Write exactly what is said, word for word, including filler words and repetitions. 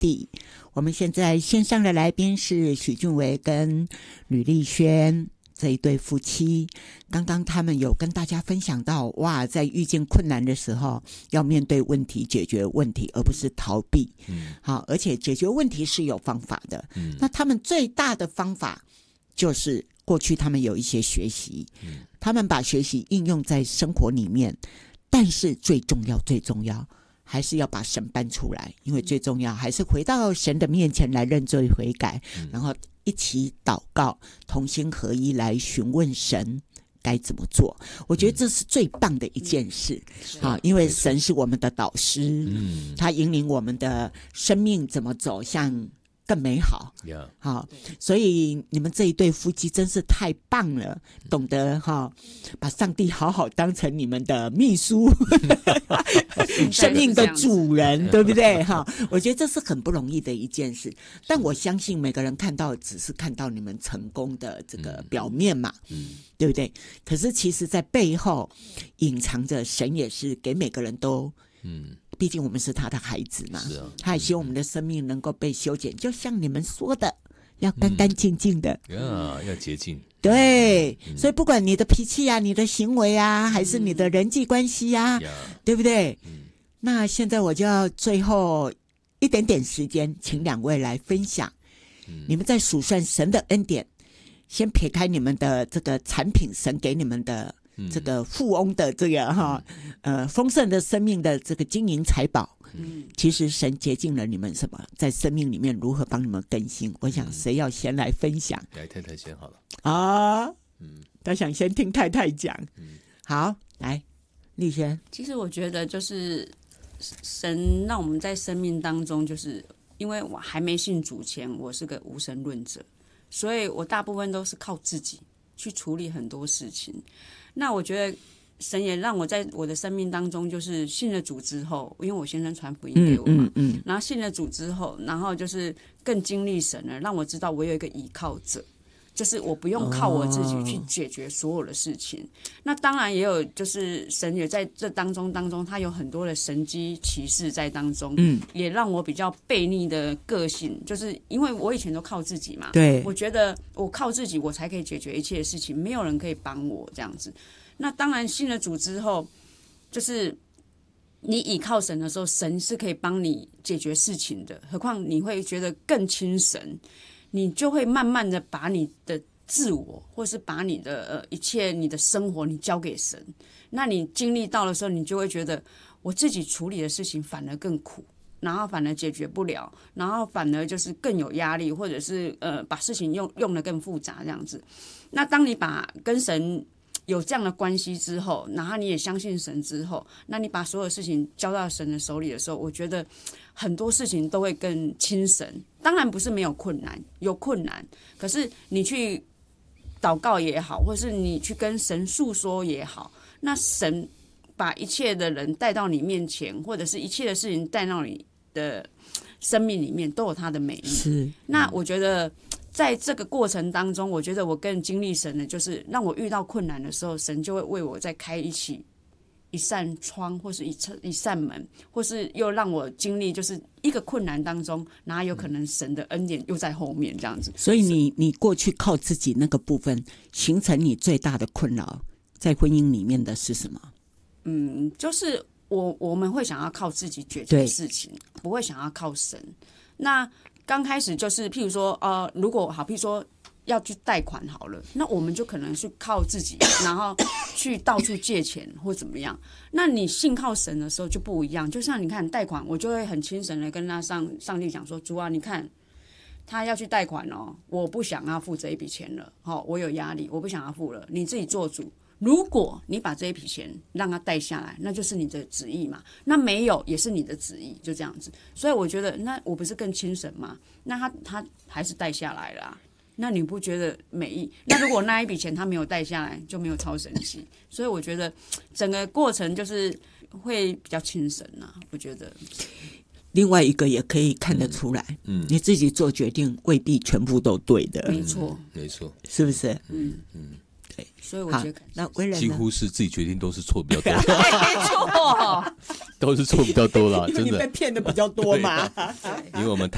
地。我们现在线上的来宾是许俊维跟吕丽萱这一对夫妻。刚刚他们有跟大家分享到，哇，在遇见困难的时候要面对问题，解决问题，而不是逃避。嗯，好，而且解决问题是有方法的。嗯，那他们最大的方法就是过去他们有一些学习，嗯，他们把学习应用在生活里面，但是最重要最重要还是要把神搬出来，因为最重要还是回到神的面前来认罪悔改，嗯，然后一起祷告，同心合一来询问神该怎么做。我觉得这是最棒的一件事，嗯，因为神是我们的导师，嗯，他引领我们的生命怎么走向更美好。yeah. 好，所以你们这一对夫妻真是太棒了，懂得哈，把上帝好好当成你们的秘书生命的主人，对不对哈？我觉得这是很不容易的一件事，但我相信每个人看到只是看到你们成功的这个表面嘛，嗯，对不对？可是其实在背后隐藏着神也是给每个人都嗯，毕竟我们是他的孩子嘛，是啊，他也希望我们的生命能够被修剪，就像你们说的，要干干净净的， 嗯，要洁净。 对，嗯，所以不管你的脾气啊，你的行为啊，还是你的人际关系啊，嗯，对不对，嗯？那现在我就要最后一点点时间，请两位来分享，嗯，你们在数算神的恩典，先撇开你们的这个产品，神给你们的这个富翁的这个哈呃丰盛的生命的这个金银财宝，嗯，其实神洁净了你们什么，在生命里面如何帮你们更新？我想谁要先来分享？ 来，太太先好了啊，嗯，他想先听太太讲，嗯，好，来，丽萱。 其实我觉得就是神让我们在生命当中，就是因为我还没信主前，我是个无神论者，所以我大部分都是靠自己去处理很多事情。那我觉得神也让我在我的生命当中，就是信了主之后，因为我先生传福音给我嘛，嗯嗯嗯，然后信了主之后，然后就是更经历神了，让我知道我有一个依靠者，就是我不用靠我自己去解决所有的事情。哦，那当然也有，就是神也在这当中当中，他有很多的神机骑士在当中，嗯，也让我比较悖逆的个性，就是因为我以前都靠自己嘛， 对， 我觉得我靠自己我才可以解决一切的事情，没有人可以帮我这样子。那当然信了主之后，就是你倚靠神的时候，神是可以帮你解决事情的，何况你会觉得更亲神，你就会慢慢的把你的自我，或是把你的呃一切你的生活你交给神。那你经历到的时候，你就会觉得我自己处理的事情反而更苦，然后反而解决不了，然后反而就是更有压力，或者是呃把事情用用得更复杂这样子。那当你把跟神有这样的关系之后，然后你也相信神之后，那你把所有事情交到神的手里的时候，我觉得很多事情都会更亲神。当然不是没有困难，有困难，可是你去祷告也好，或是你去跟神诉说也好，那神把一切的人带到你面前，或者是一切的事情带到你的生命里面，都有它的美丽。 是， 那我觉得在这个过程当中，我觉得我更经历神的，就是让我遇到困难的时候，神就会为我再开一起一扇窗，或是一一扇门，或是又让我经历就是一个困难当中，然后有可能神的恩典又在后面这样子。 所以你你过去靠自己那个部分，形成你最大的困扰，在婚姻里面的是什么？ 嗯，就是我我们会想要靠自己解决事情，不会想要靠神。那刚开始就是譬如说呃，如果好譬如说要去贷款好了，那我们就可能是靠自己，然后去到处借钱或怎么样。那你信靠神的时候就不一样，就像你看贷款，我就会很亲神的跟他上上帝讲说，主啊，你看他要去贷款哦，我不想要付这一笔钱了，哦，我有压力，我不想要付了，你自己做主。如果你把这一笔钱让他贷下来，那就是你的旨意嘛，那没有也是你的旨意，就这样子。所以我觉得那我不是更亲神吗？那他他还是贷下来了啊，那你不觉得美意？那如果那一笔钱他没有贷下来，就没有超神奇。所以我觉得整个过程就是会比较亲神啊，我觉得。 另外一个也可以看得出来，嗯，你自己做决定未必全部都对的， 没错， 没错， 是不是？ 嗯嗯， 对， 所以我觉得那威人几乎是自己决定都是错比较多， 没错， 都是错比较多啦，真的， 因为你被骗的比较多嘛， 因为我们太